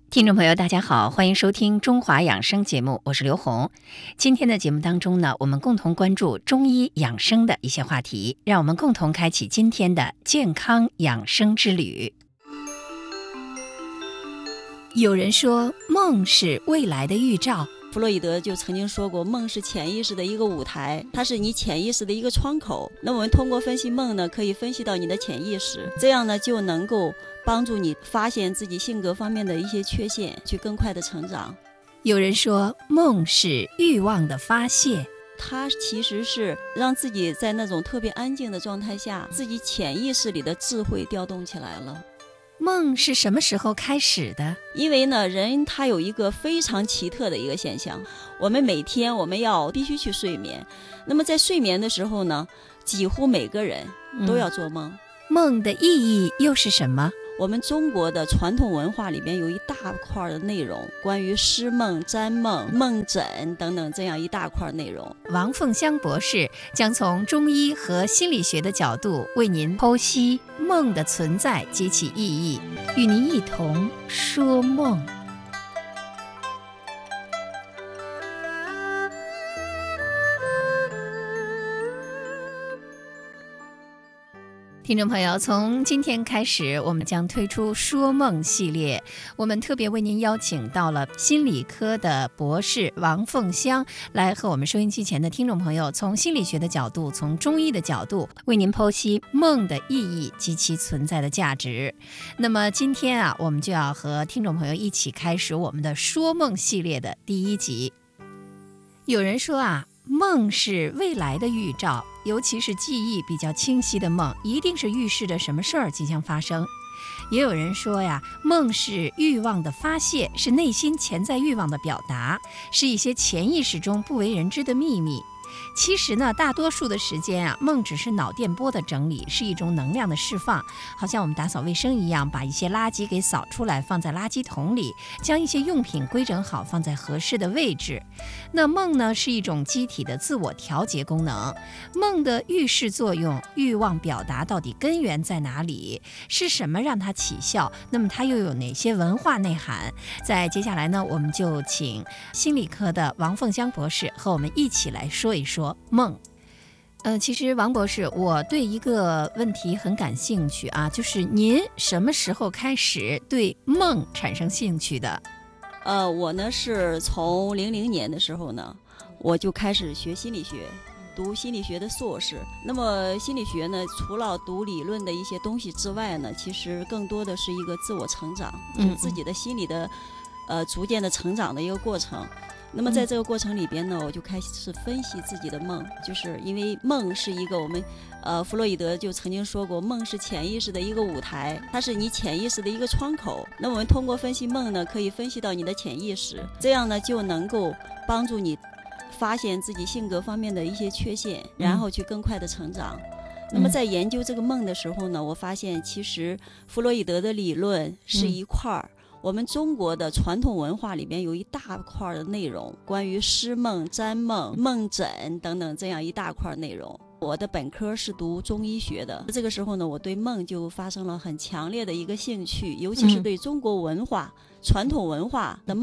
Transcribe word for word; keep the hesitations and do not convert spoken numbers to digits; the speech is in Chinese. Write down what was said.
听众朋友大家好，欢迎收听中华养生节目，我是刘红。今天的节目当中呢，我们共同关注中医养生的一些话题，让我们共同开启今天的健康养生之旅。有人说梦是未来的预兆， 弗洛伊德就曾经说过，梦是潜意识的一个舞台，它是你潜意识的一个窗口。那我们通过分析梦呢，可以分析到你的潜意识，这样呢就能够帮助你发现自己性格方面的一些缺陷，去更快的成长。 有人说梦是欲望的发泄， 它其实是让自己在那种特别安静的状态下，自己潜意识里的智慧调动起来了。 梦是什么时候开始的？ 因为呢，人他有一个非常奇特的一个现象，我们每天我们要必须去睡眠，那么在睡眠的时候呢，几乎每个人都要做梦。 嗯、梦的意义又是什么？ 我们中国的传统文化里面有一大块的内容，关于诗梦、占梦、梦诊等等这样一大块内容。 王凤香博士将从中医和心理学的角度为您剖析梦的存在及其意义，与您一同说梦。听众朋友，从今天开始，我们将推出说梦系列。我们特别为您邀请到了心理科的博士王凤香，来和我们收音机前的听众朋友，从心理学的角度，从中医的角度，为您剖析梦的意义及其存在的价值。那么今天啊，我们就要和听众朋友一起开始我们的说梦系列的第一集。有人说啊，梦是未来的预兆，尤其是记忆比较清晰的梦，一定是预示着什么事儿即将发生。也有人说呀，梦是欲望的发泄，是内心潜在欲望的表达，是一些潜意识中不为人知的秘密。其实呢，大多数的时间啊，梦只是脑电波的整理，是一种能量的释放，好像我们打扫卫生一样，把一些垃圾给扫出来，放在垃圾桶里，将一些用品规整好，放在合适的位置。那梦呢，是一种机体的自我调节功能。梦的预示作用，欲望表达到底根源在哪里？是什么让它起效？那么它又有哪些文化内涵？在接下来呢，我们就请心理科的王凤香博士和我们一起来说一说梦。呃，其实王博士，我对一个问题很感兴趣啊，就是您什么时候开始对梦产生兴趣的？ 呃，我呢是从零零年的时候呢，我就开始学心理学，读心理学的硕士。那么心理学呢，除了读理论的一些东西之外呢，其实更多的是一个自我成长，就是自己的心理的呃逐渐的成长的一个过程。那么在这个过程里边呢，我就开始分析自己的梦，就是因为梦是一个我们，呃，弗洛伊德就曾经说过，梦是潜意识的一个舞台，它是你潜意识的一个窗口。那我们通过分析梦呢，可以分析到你的潜意识，这样呢就能够帮助你发现自己性格方面的一些缺陷，然后去更快的成长。嗯、那么在研究这个梦的时候呢，我发现其实弗洛伊德的理论是一块儿。嗯我们中国的传统文化里边有一大块的内容，关于诗梦、占梦、梦诊等等这样一大块内容。我的本科是读中医学的，这个时候呢，我对梦就发生了很强烈的一个兴趣，尤其是对中国文化、嗯、传统文化的梦